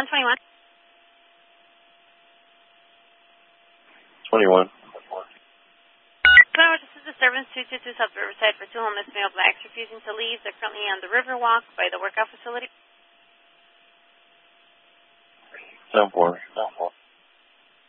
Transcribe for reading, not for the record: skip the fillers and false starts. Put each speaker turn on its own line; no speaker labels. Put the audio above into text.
121.
21.
This is disturbance 222 South Riverside for two homeless male blacks refusing to leave. They're currently on the Riverwalk by the workout facility.
10-4.